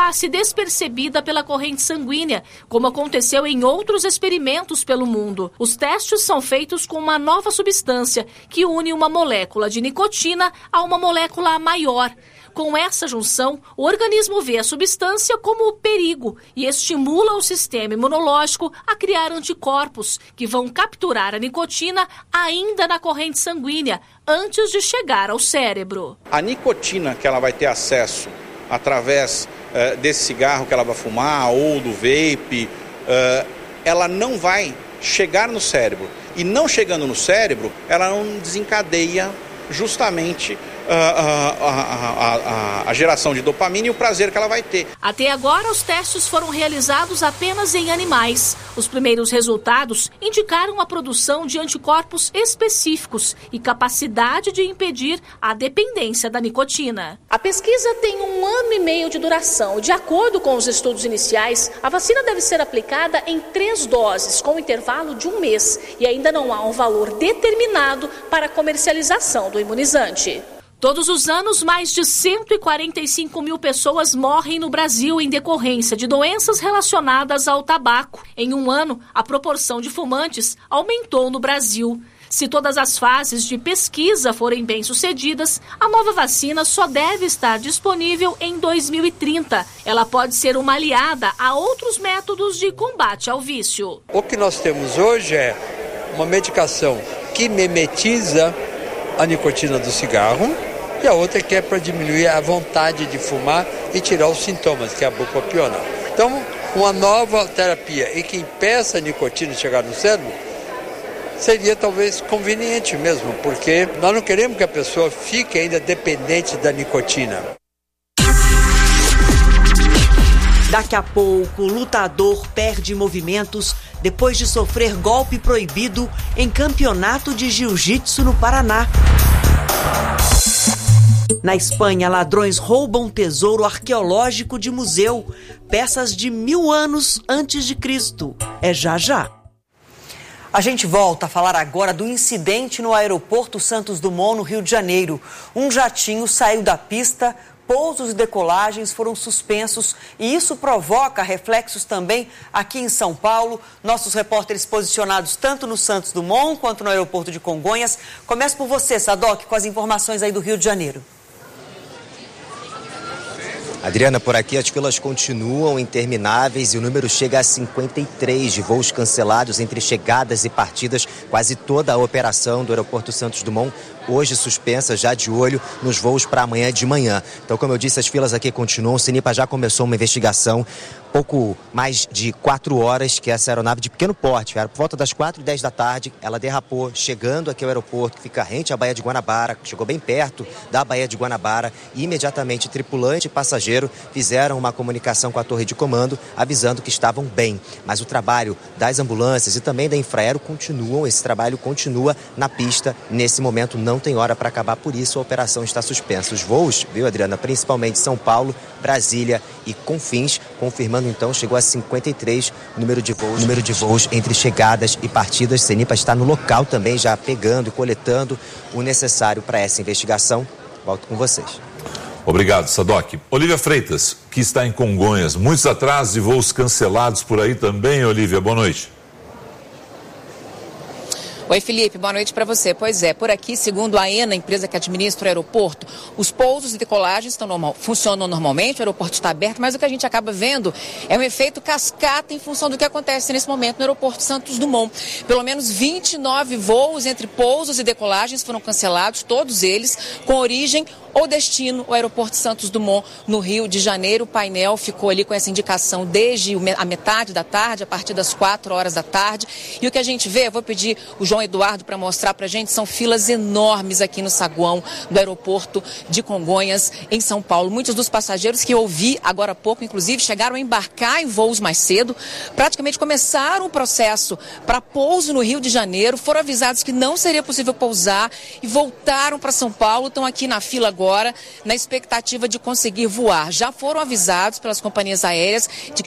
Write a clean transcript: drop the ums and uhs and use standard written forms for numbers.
passe despercebida pela corrente sanguínea, como aconteceu em outros experimentos pelo mundo. Os testes são feitos com uma nova substância que une uma molécula de nicotina a uma molécula maior. Com essa junção, o organismo vê a substância como perigo e estimula o sistema imunológico a criar anticorpos que vão capturar a nicotina ainda na corrente sanguínea, antes de chegar ao cérebro. A nicotina que ela vai ter acesso através desse cigarro que ela vai fumar ou do vape, ela não vai chegar no cérebro. E não chegando no cérebro, ela não desencadeia justamente a geração de dopamina e o prazer que ela vai ter. Até agora, os testes foram realizados apenas em animais. Os primeiros resultados indicaram a produção de anticorpos específicos e capacidade de impedir a dependência da nicotina. A pesquisa tem 1 ano e meio de duração. De acordo com os estudos iniciais, a vacina deve ser aplicada em 3 doses, com intervalo de 1 mês. E ainda não há um valor determinado para a comercialização do imunizante. Todos os anos, mais de 145 mil pessoas morrem no Brasil em decorrência de doenças relacionadas ao tabaco. Em 1 ano, a proporção de fumantes aumentou no Brasil. Se todas as fases de pesquisa forem bem-sucedidas, a nova vacina só deve estar disponível em 2030. Ela pode ser uma aliada a outros métodos de combate ao vício. O que nós temos hoje é uma medicação que mimetiza a nicotina do cigarro, e a outra que é para diminuir a vontade de fumar e tirar os sintomas, que é a bupropiona. Então, uma nova terapia e que impeça a nicotina de chegar no cérebro seria talvez conveniente mesmo, porque nós não queremos que a pessoa fique ainda dependente da nicotina. Daqui a pouco, o lutador perde movimentos depois de sofrer golpe proibido em campeonato de jiu-jitsu no Paraná. Na Espanha, ladrões roubam tesouro arqueológico de museu, peças de 1000 anos antes de Cristo. É já já. A gente volta a falar agora do incidente no aeroporto Santos Dumont, no Rio de Janeiro. Um jatinho saiu da pista, pousos e decolagens foram suspensos e isso provoca reflexos também aqui em São Paulo. Nossos repórteres posicionados tanto no Santos Dumont quanto no aeroporto de Congonhas. Começo por você, Sadoc, com as informações aí do Rio de Janeiro. Adriana, por aqui as filas continuam intermináveis e o número chega a 53 de voos cancelados entre chegadas e partidas. Quase toda a operação do aeroporto Santos Dumont hoje suspensa, já de olho nos voos para amanhã de manhã. Então, como eu disse, as filas aqui continuam. O Cenipa já começou uma investigação. Pouco mais de 4 horas que essa aeronave de pequeno porte, era por volta das 4h10 da tarde, ela derrapou, chegando aqui ao aeroporto, que fica rente à Baía de Guanabara, chegou bem perto da Baía de Guanabara, e imediatamente tripulante e passageiro fizeram uma comunicação com a torre de comando, avisando que estavam bem. Mas o trabalho das ambulâncias e também da Infraero continuam, esse trabalho continua na pista. Nesse momento não tem hora para acabar, por isso a operação está suspensa. Os voos, viu, Adriana, principalmente São Paulo, Brasília e Confins, confirmando então, chegou a 53 o número de voos entre chegadas e partidas. Cenipa está no local também, já pegando e coletando o necessário para essa investigação. Volto com vocês. Obrigado, Sadoc. Olívia Freitas, que está em Congonhas. Muitos atrasos e voos cancelados por aí também, Olívia. Boa noite. Oi, Felipe, boa noite para você. Pois é, por aqui, segundo a AENA, empresa que administra o aeroporto, os pousos e decolagens funcionam normalmente, o aeroporto está aberto, mas o que a gente acaba vendo é um efeito cascata em função do que acontece nesse momento no aeroporto Santos Dumont. Pelo menos 29 voos entre pousos e decolagens foram cancelados, todos eles com origem ou destino o aeroporto Santos Dumont, no Rio de Janeiro. O painel ficou ali com essa indicação desde a metade da tarde, a partir das 4 horas da tarde. E o que a gente vê, eu vou pedir o João Eduardo para mostrar para a gente, são filas enormes aqui no saguão do aeroporto de Congonhas, em São Paulo. Muitos dos passageiros que eu vi agora há pouco, inclusive, chegaram a embarcar em voos mais cedo, praticamente começaram o processo para pouso no Rio de Janeiro, foram avisados que não seria possível pousar e voltaram para São Paulo, estão aqui na fila agora, na expectativa de conseguir voar. Já foram avisados pelas companhias aéreas de